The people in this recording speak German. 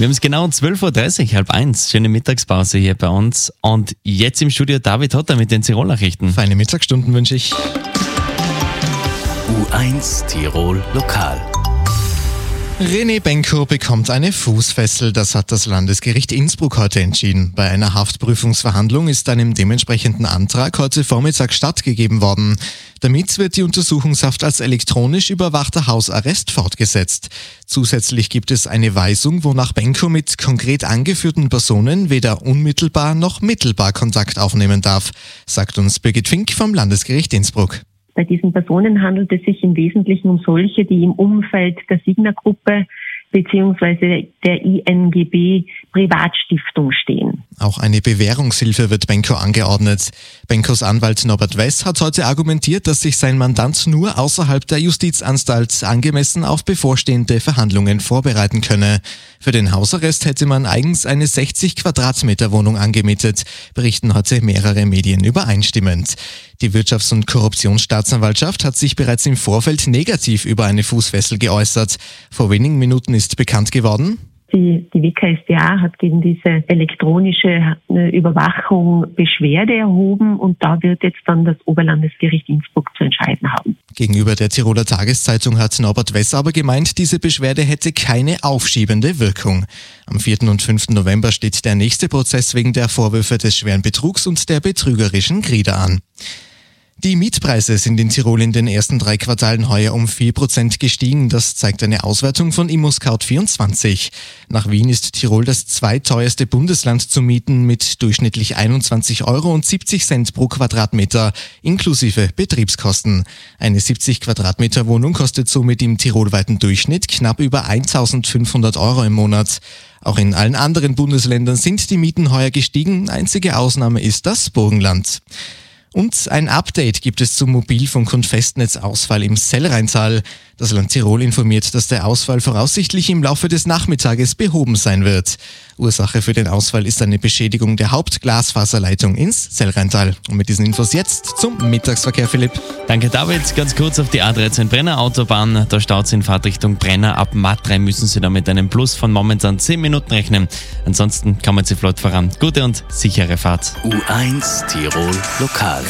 Wir haben es genau 12.30 Uhr, 12:30. Schöne Mittagspause hier bei uns. Und jetzt im Studio David Hotter mit den Tirol-Nachrichten. Feine Mittagsstunden wünsche ich. U1 Tirol Lokal. René Benko bekommt eine Fußfessel, das hat das Landesgericht Innsbruck heute entschieden. Bei einer Haftprüfungsverhandlung ist einem dementsprechenden Antrag heute Vormittag stattgegeben worden. Damit wird die Untersuchungshaft als elektronisch überwachter Hausarrest fortgesetzt. Zusätzlich gibt es eine Weisung, wonach Benko mit konkret angeführten Personen weder unmittelbar noch mittelbar Kontakt aufnehmen darf, sagt uns Birgit Fink vom Landesgericht Innsbruck. Bei diesen Personen handelt es sich im Wesentlichen um solche, die im Umfeld der Signa-Gruppe bzw. der INGB Privatstiftung stehen. Auch eine Bewährungshilfe wird Benko angeordnet. Benkos Anwalt Norbert Wess hat heute argumentiert, dass sich sein Mandant nur außerhalb der Justizanstalt angemessen auf bevorstehende Verhandlungen vorbereiten könne. Für den Hausarrest hätte man eigens eine 60 Quadratmeter Wohnung angemietet, berichten heute mehrere Medien übereinstimmend. Die Wirtschafts- und Korruptionsstaatsanwaltschaft hat sich bereits im Vorfeld negativ über eine Fußfessel geäußert. Vor wenigen Minuten ist bekannt geworden: Die WKStA hat gegen diese elektronische Überwachung Beschwerde erhoben und da wird jetzt dann das Oberlandesgericht Innsbruck zu entscheiden haben. Gegenüber der Tiroler Tageszeitung hat Norbert Wess aber gemeint, diese Beschwerde hätte keine aufschiebende Wirkung. Am 4. und 5. November steht der nächste Prozess wegen der Vorwürfe des schweren Betrugs und der betrügerischen Grieder an. Die Mietpreise sind in Tirol in den ersten 3 Quartalen heuer um 4% gestiegen. Das zeigt eine Auswertung von ImmoScout24. Nach Wien ist Tirol das zweiteuerste Bundesland zu mieten mit durchschnittlich 21,70 € pro Quadratmeter, inklusive Betriebskosten. Eine 70 Quadratmeter Wohnung kostet somit im tirolweiten Durchschnitt knapp über 1.500 € im Monat. Auch in allen anderen Bundesländern sind die Mieten heuer gestiegen. Einzige Ausnahme ist das Burgenland. Und ein Update gibt es zum Mobilfunk- und Festnetzausfall im Sellrheintal. Das Land Tirol informiert, dass der Ausfall voraussichtlich im Laufe des Nachmittages behoben sein wird. Ursache für den Ausfall ist eine Beschädigung der Hauptglasfaserleitung ins Sellrheintal. Und mit diesen Infos jetzt zum Mittagsverkehr, Philipp. Danke David. Ganz kurz auf die A13 Brenner Autobahn. Da staut es in Fahrtrichtung Brenner. Ab Matrei müssen Sie da mit einem Plus von momentan 10 Minuten rechnen. Ansonsten kann man Sie flott voran. Gute und sichere Fahrt. U1 Tirol Lokal.